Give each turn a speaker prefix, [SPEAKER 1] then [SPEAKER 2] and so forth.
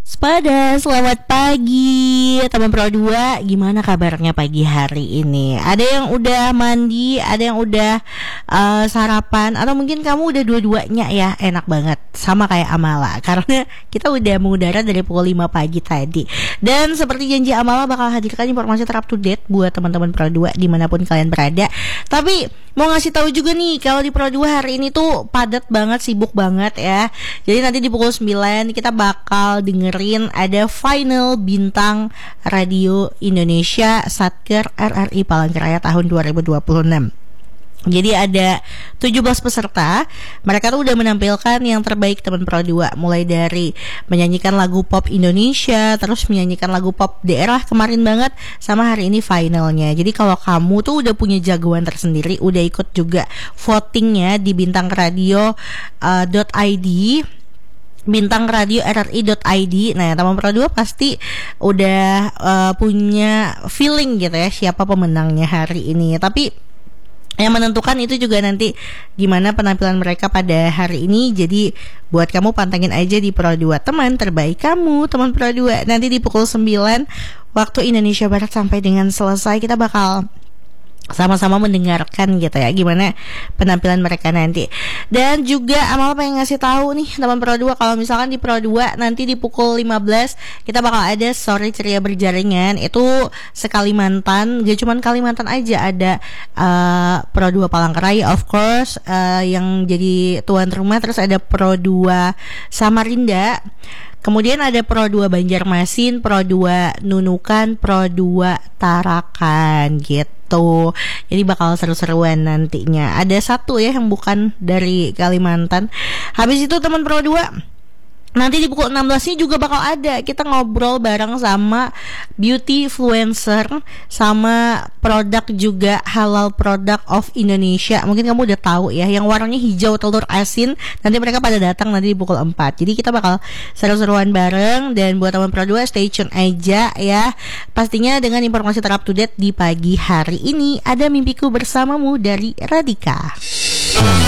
[SPEAKER 1] Pada selamat pagi teman Pro 2. Gimana kabarnya pagi hari ini? Ada yang udah mandi, ada yang udah sarapan, atau mungkin kamu udah dua-duanya ya. Enak banget, sama kayak Amala. Karena kita udah mengudara dari pukul 5 pagi tadi. Dan seperti janji Amala bakal hadirkan informasi terupdate to date buat teman-teman Pro 2 dimanapun kalian berada. Tapi mau ngasih tahu juga nih, kalau di Pro 2 hari ini tuh padat banget, sibuk banget ya. Jadi nanti di pukul 9 kita bakal dengerin ada final bintang radio Indonesia Satker RRI Palangkaraya tahun 2026. Jadi ada 17 peserta. Mereka tuh udah menampilkan yang terbaik teman Pro 2, mulai dari menyanyikan lagu pop Indonesia, terus menyanyikan lagu pop daerah kemarin banget, sama hari ini finalnya. Jadi kalau kamu tuh udah punya jagoan tersendiri, udah ikut juga votingnya di bintangradio.id, bintangradio RRI.id. Nah, teman Pro 2 pasti udah punya feeling gitu ya siapa pemenangnya hari ini. Tapi yang menentukan itu juga nanti gimana penampilan mereka pada hari ini. Jadi buat kamu pantengin aja di Pro 2, teman terbaik kamu, teman Pro 2. Nanti di pukul 9 waktu Indonesia Barat sampai dengan selesai kita bakal sama-sama mendengarkan gitu ya gimana penampilan mereka nanti. Dan juga Amal pengen ngasih tahu nih teman Pro 2, kalau misalkan di Pro 2 nanti di pukul 15 kita bakal ada Sore Ceria Berjaringan. Itu se-Kalimantan, gak cuman Kalimantan aja, ada Pro 2 Palangkaraya of course yang jadi tuan rumah, terus ada Pro 2 Samarinda, kemudian ada Pro 2 Banjarmasin, Pro 2 Nunukan, Pro 2 Tarakan gitu. Jadi bakal seru-seruan nantinya. Ada satu ya yang bukan dari Kalimantan. Habis itu teman Pro 2, nanti di pukul 16 ini juga bakal ada kita ngobrol bareng sama beauty influencer, sama produk juga halal produk of Indonesia. Mungkin kamu udah tahu ya, yang warnanya hijau telur asin. Nanti mereka pada datang nanti di pukul 4. Jadi kita bakal seru-seruan bareng. Dan buat teman Pro 2 stay tune aja ya. Pastinya dengan informasi terupdate to date di pagi hari ini. Ada Mimpiku Bersamamu dari Radika.